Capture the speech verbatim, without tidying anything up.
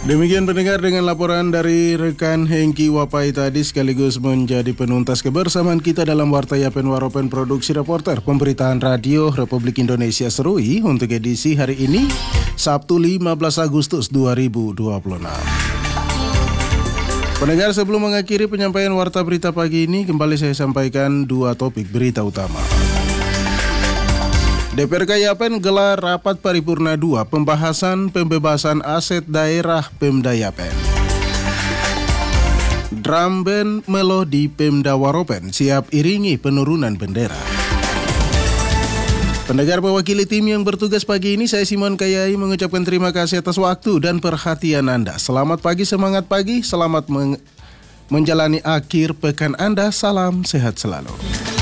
Demikian pendengar dengan laporan dari rekan Hengki Wapai tadi sekaligus menjadi penuntas kebersamaan kita dalam Warta Yapen Waropen Produksi Reporter Pemberitaan Radio Republik Indonesia Serui untuk edisi hari ini Sabtu lima belas Agustus dua ribu dua puluh enam. Pendengar, sebelum mengakhiri penyampaian Warta Berita pagi ini, kembali saya sampaikan dua topik berita utama. D P R K Yapen gelar rapat paripurna dua pembahasan pembebasan aset daerah Pemda Yapen. Drum band Melodi Pemda Waropen siap iringi penurunan bendera. Pendengar, mewakili tim yang bertugas pagi ini, saya Simon Kayai mengucapkan terima kasih atas waktu dan perhatian Anda. Selamat pagi, semangat pagi, selamat meng- menjalani akhir pekan Anda, salam sehat selalu.